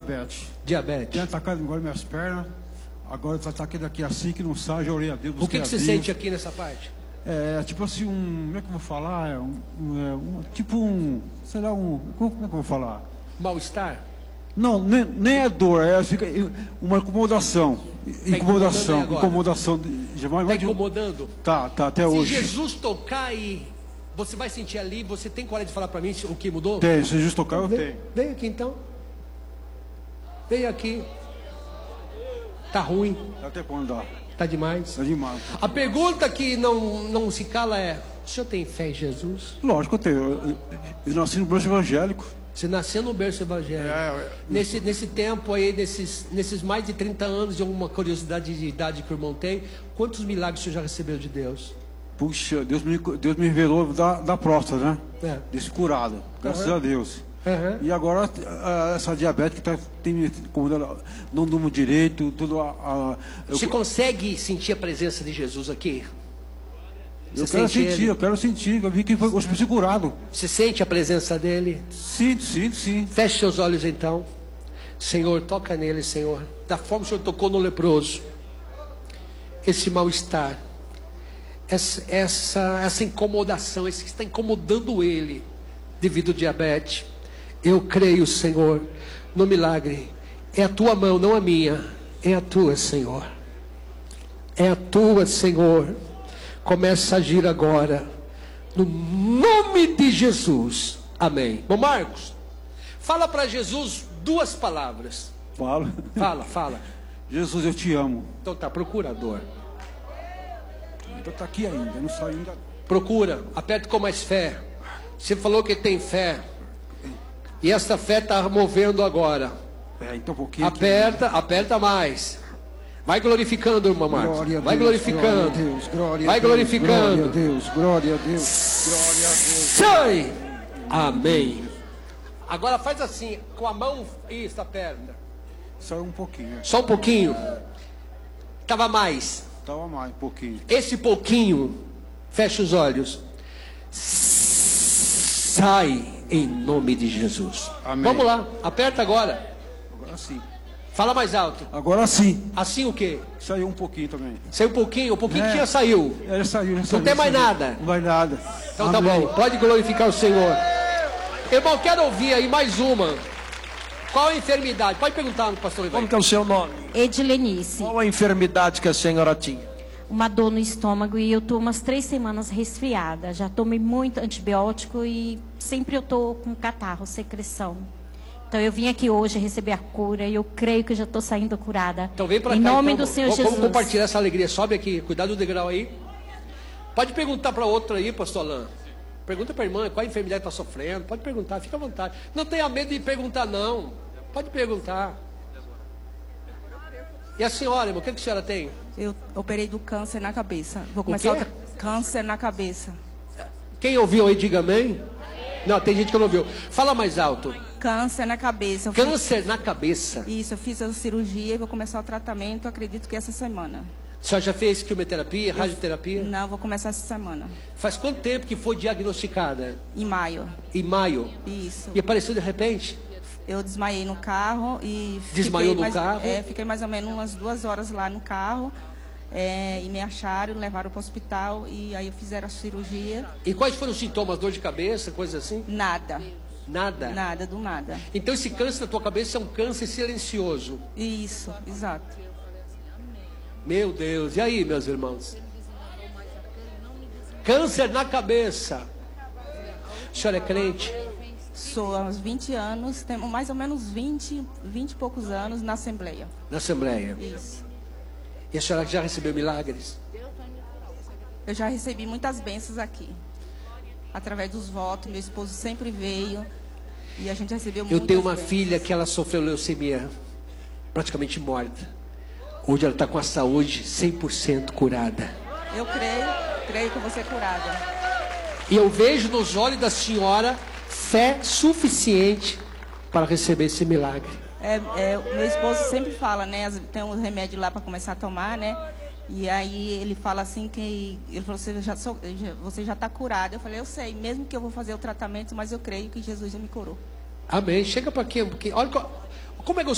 diabetes. Diabetes. Tinha atacado agora minhas pernas. Agora está atacando aqui assim que não sai, já orei a Deus. O que você sente aqui nessa parte? É tipo assim, como é que eu vou falar? Sei lá, como é que eu vou falar? Mal-estar? Não, nem é dor, fica uma incomodação. Incomodação. Está incomodando? Tá, até hoje. Se Jesus tocar e você vai sentir ali, você tem coragem de falar para mim o que mudou? Tem, se Jesus tocar, eu tenho. Vem aqui então. Vem aqui. Tá ruim. Dá até pra andar. Tá demais? Tá demais. A pergunta que não se cala é: o senhor tem fé em Jesus? Lógico que eu tenho. Eu nasci no berço evangélico. Você nasceu no berço evangélico. Nesse tempo aí, nesses mais de 30 anos, de alguma curiosidade de idade que o irmão tem, quantos milagres o senhor já recebeu de Deus? Puxa, Deus me revelou da próstata, né? Desse curado, graças a Deus. E agora essa diabetes que tem me incomodando, não durmo direito, Você consegue sentir a presença de Jesus aqui? Eu quero sentir, eu vi que foi curado. Você sente a presença dele? Sinto. Feche seus olhos então. Senhor, toca nele, Senhor. Da forma que o Senhor tocou no leproso. Esse mal-estar, essa incomodação, esse que está incomodando ele devido ao diabetes. Eu creio, Senhor, no milagre. É a tua mão, não a minha. É a tua, Senhor. É a tua, Senhor. Começa a agir agora. No nome de Jesus. Amém. Bom, Marcos, fala para Jesus 2 palavras. Fala. Jesus, eu te amo. Então tá, procurador. Então tá aqui ainda, não saiu ainda. Procura, aperta com mais fé. Você falou que tem fé. E essa fé está movendo agora. Então um pouquinho. Aperta mais. Vai glorificando, irmão Marcos. Vai glorificando. Vai glorificando. Glória a Deus. Sai! Amém. Agora faz assim, com a mão, isso, a perna. Saiu um pouquinho. Só um pouquinho. Tava mais. Tava mais, um pouquinho. Esse pouquinho, fecha os olhos. Sai em nome de Jesus. Amém. Vamos lá, aperta agora. Agora sim. Fala mais alto. Agora sim. Assim o quê? Saiu um pouquinho também. Saiu um pouquinho que já saiu. Já saiu. Não tem mais nada. Não vai nada. Então tá bom, pode glorificar o Senhor. Irmão, quero ouvir aí mais uma. Qual a enfermidade? Pode perguntar no pastor Ivan. Como que é o seu nome? Edilenice. Qual a enfermidade que a senhora tinha? Uma dor no estômago e eu tô umas 3 semanas resfriada. Já tomei muito antibiótico e sempre eu tô com catarro, secreção. Então eu vim aqui hoje receber a cura e eu creio que eu já estou saindo curada. Então vem para cá. Em nome do Senhor Jesus. Vamos compartilhar essa alegria. Sobe aqui, cuidado do degrau aí. Pode perguntar para outra aí, pastor Alain. Pergunta para a irmã qual a enfermidade está sofrendo. Pode perguntar, fica à vontade. Não tenha medo de perguntar, não. Pode perguntar. E a senhora, irmão, o que a senhora tem? Eu operei do câncer na cabeça. Vou começar outra. Câncer na cabeça. Quem ouviu aí, diga amém. Não, tem gente que não ouviu. Fala mais alto. Câncer na cabeça. Câncer na cabeça. Isso, eu fiz a cirurgia e vou começar o tratamento, acredito que essa semana. A senhora já fez quimioterapia, radioterapia? Não, vou começar essa semana. Faz quanto tempo que foi diagnosticada? Em maio. Em maio? Isso. E apareceu de repente? Eu desmaiei no carro e... Desmaiou no carro? Fiquei mais ou menos umas 2 horas lá no carro. E me acharam, levaram para o hospital e aí fizeram a cirurgia. E quais foram os sintomas? Dor de cabeça, coisa assim? Nada. Nada? Nada, do nada. Então esse câncer na tua cabeça é um câncer silencioso? Isso, exato. Meu Deus, e aí, meus irmãos? Câncer na cabeça. A senhora é crente? Sou há uns 20 anos, temos mais ou menos 20 e poucos anos na Assembleia. Na Assembleia? Isso. E a senhora já recebeu milagres? Eu já recebi muitas bênçãos aqui. Através dos votos, meu esposo sempre veio e a gente recebeu muitas bênçãos. Eu tenho uma bênçãos. filha que ela sofreu leucemia, praticamente morta. Hoje ela está com a saúde 100% curada. Eu creio que eu vou ser curada. E eu vejo nos olhos da senhora fé suficiente para receber esse milagre. Meu esposo sempre fala, né? Tem um remédio lá para começar a tomar, né? E aí ele fala assim que... Ele falou, você já está curada. Eu falei, eu sei, mesmo que eu vou fazer o tratamento, mas eu creio que Jesus já me curou. Amém. Chega para aqui, porque olha como é